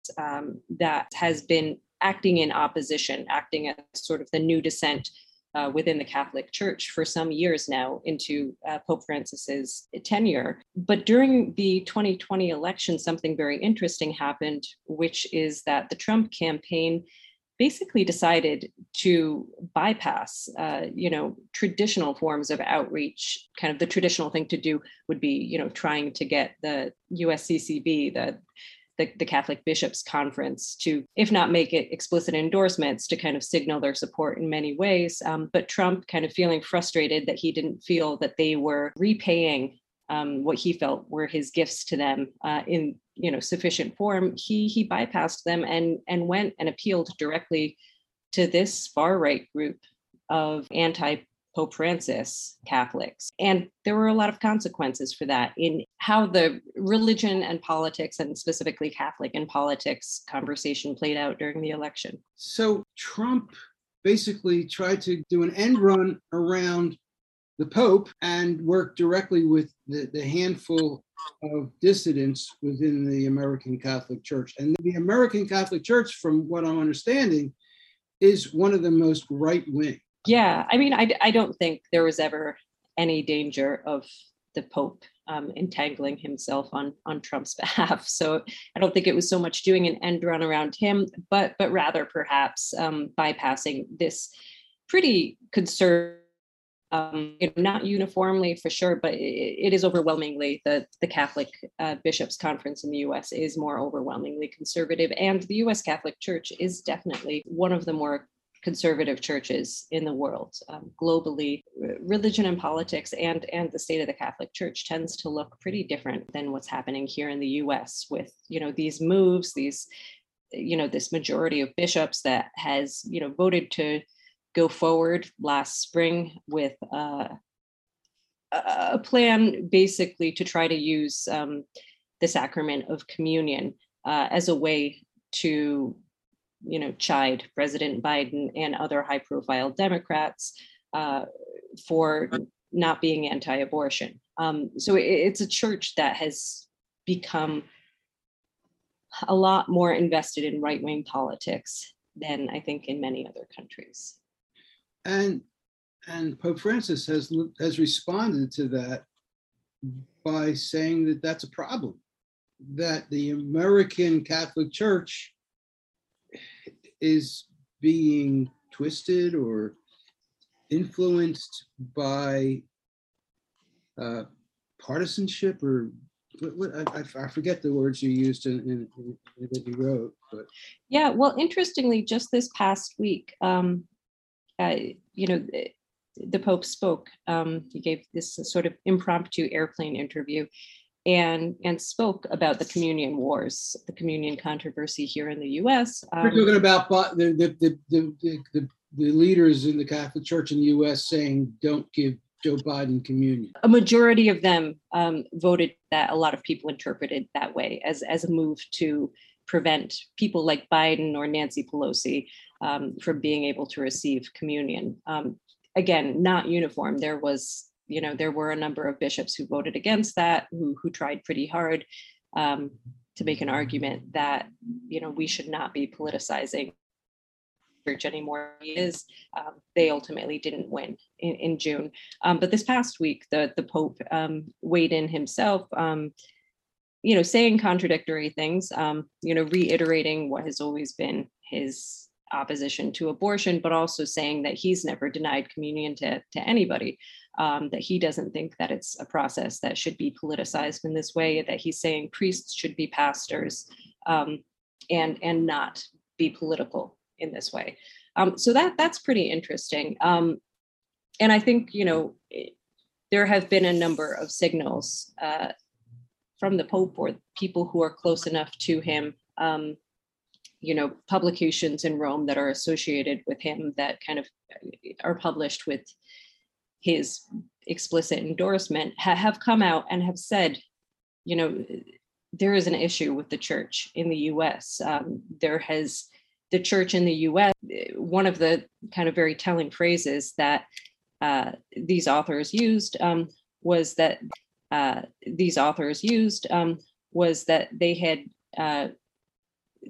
that has been acting in opposition, acting as sort of the new dissent within the Catholic Church for some years now into Pope Francis's tenure. But during the 2020 election, something very interesting happened, which is that the Trump campaign basically decided to bypass, traditional forms of outreach. Kind of the traditional thing to do would be, trying to get the USCCB, the Catholic Bishops' Conference, to, if not make it explicit endorsements, to kind of signal their support in many ways. But Trump, kind of feeling frustrated that he didn't feel that they were repaying what he felt were his gifts to them in sufficient form, he bypassed them and went and appealed directly to this far right group of anti-Pope Francis Catholics. And there were a lot of consequences for that in how the religion and politics, and specifically Catholic and politics, conversation played out during the election. So Trump basically tried to do an end run around the Pope and work directly with the handful of dissidents within the American Catholic Church. And the American Catholic Church, from what I'm understanding, is one of the most right-wing. Yeah, I mean, I don't think there was ever any danger of the Pope entangling himself on Trump's behalf. So I don't think it was so much doing an end run around him, but rather perhaps bypassing this pretty conservative, not uniformly for sure, but it is overwhelmingly the Catholic Bishops' Conference in the U.S. is more overwhelmingly conservative, and the U.S. Catholic Church is definitely one of the more conservative churches in the world. Globally, religion and politics and the state of the Catholic Church tends to look pretty different than what's happening here in the U.S. with these moves, this majority of bishops that has voted to go forward last spring with a plan basically to try to use the sacrament of communion as a way to chide President Biden and other high-profile Democrats for not being anti-abortion. So it's a church that has become a lot more invested in right-wing politics than I think in many other countries. And Pope Francis has responded to that by saying that that's a problem, that the American Catholic Church is being twisted or influenced by partisanship, or I forget the words you used in that you wrote. But yeah, well, interestingly, just this past week, the Pope spoke. He gave this sort of impromptu airplane interview and spoke about the communion wars, the communion controversy here in the U.S. We're talking about the leaders in the Catholic Church in the U.S. saying, don't give Joe Biden communion. A majority of them voted that a lot of people interpreted that way as a move to prevent people like Biden or Nancy Pelosi from being able to receive communion. Again, not uniform. There were a number of bishops who voted against that, who tried pretty hard to make an argument that we should not be politicizing church anymore. They ultimately didn't win in June. But this past week, the Pope weighed in himself, saying contradictory things, reiterating what has always been his opposition to abortion, but also saying that he's never denied communion to anybody, that he doesn't think that it's a process that should be politicized in this way, that he's saying priests should be pastors and not be political in this way. So that's pretty interesting. And I think, there have been a number of signals from the Pope or people who are close enough to him, publications in Rome that are associated with him that kind of are published with his explicit endorsement have come out and have said, there is an issue with the church in the US. The church in the US, one of the kind of very telling phrases that these authors used was that they had